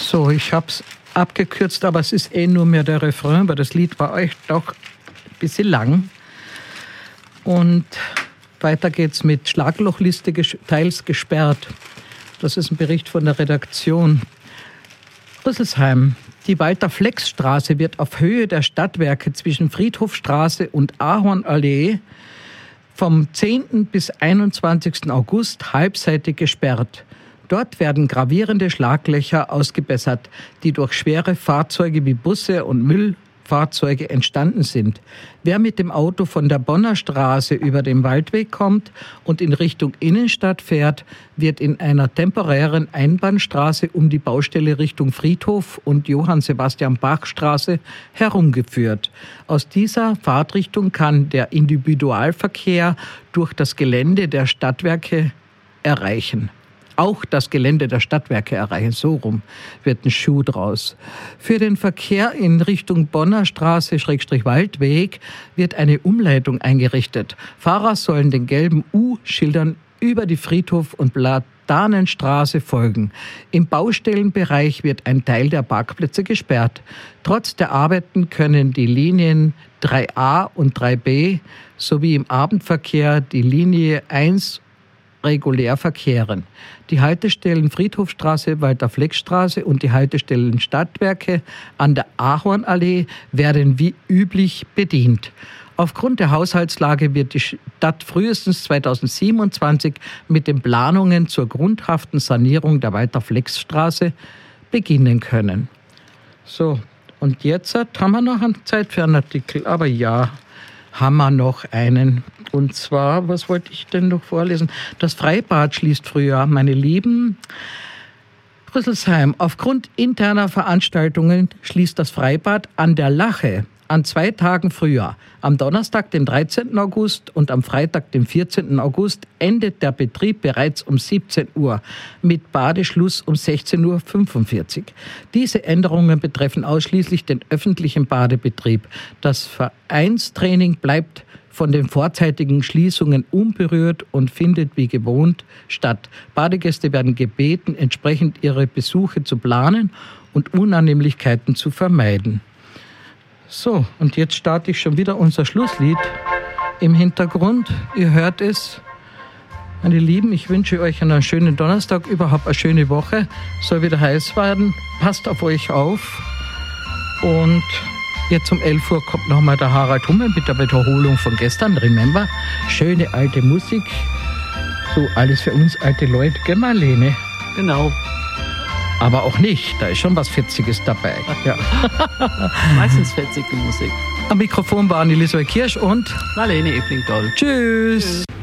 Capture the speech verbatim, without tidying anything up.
So, ich habe es abgekürzt, aber es ist eh nur mehr der Refrain, weil das Lied war euch doch ein bisschen lang. Und weiter geht's mit Schlaglochliste teils gesperrt. Das ist ein Bericht von der Redaktion. Rüsselsheim. Die Walter-Flex-Straße wird auf Höhe der Stadtwerke zwischen Friedhofstraße und Ahornallee vom zehnten bis einundzwanzigsten August halbseitig gesperrt. Dort werden gravierende Schlaglöcher ausgebessert, die durch schwere Fahrzeuge wie Busse und Müllfahrzeuge entstanden sind. Wer mit dem Auto von der Bonner Straße über den Waldweg kommt und in Richtung Innenstadt fährt, wird in einer temporären Einbahnstraße um die Baustelle Richtung Friedhof und Johann-Sebastian-Bach-Straße herumgeführt. Aus dieser Fahrtrichtung kann der Individualverkehr durch das Gelände der Stadtwerke erreichen. Auch das Gelände der Stadtwerke erreichen. So rum wird ein Schuh draus. Für den Verkehr in Richtung Bonner Straße Waldweg wird eine Umleitung eingerichtet. Fahrer sollen den gelben U-Schildern über die Friedhof- und Platanenstraße folgen. Im Baustellenbereich wird ein Teil der Parkplätze gesperrt. Trotz der Arbeiten können die Linien drei a und drei b sowie im Abendverkehr die Linie eins regulär verkehren. Die Haltestellen Friedhofstraße, Walter-Flex-Straße und die Haltestellen Stadtwerke an der Ahornallee werden wie üblich bedient. Aufgrund der Haushaltslage wird die Stadt frühestens zweitausendsiebenundzwanzig mit den Planungen zur grundhaften Sanierung der Walter-Flex-Straße beginnen können. So, und jetzt haben wir noch einen Zeit für einen Artikel, aber ja, haben wir noch einen. Und zwar, was wollte ich denn noch vorlesen? Das Freibad schließt früher, meine Lieben. Rüsselsheim. Aufgrund interner Veranstaltungen schließt das Freibad an der Lache an zwei Tagen früher. Am Donnerstag, den dreizehnten August und am Freitag, den vierzehnten August endet der Betrieb bereits um siebzehn Uhr mit Badeschluss um sechzehn Uhr fünfundvierzig. Diese Änderungen betreffen ausschließlich den öffentlichen Badebetrieb. Das Vereinstraining bleibt von den vorzeitigen Schließungen unberührt und findet wie gewohnt statt. Badegäste werden gebeten, entsprechend ihre Besuche zu planen und Unannehmlichkeiten zu vermeiden. So, und jetzt starte ich schon wieder unser Schlusslied im Hintergrund. Ihr hört es. Meine Lieben, ich wünsche euch einen schönen Donnerstag, überhaupt eine schöne Woche. Soll wieder heiß werden. Passt auf euch auf. Und jetzt um elf Uhr kommt nochmal der Harald Hummel mit der Wiederholung von gestern. Remember, schöne alte Musik. So, alles für uns alte Leute. Gell, Marlene? Genau. Aber auch nicht, da ist schon was Fetziges dabei. Ja. Meistens fetzige Musik. Am Mikrofon waren Elisabeth Kirsch und Marlene Ebling-Doll. Tschüss. Tschüss.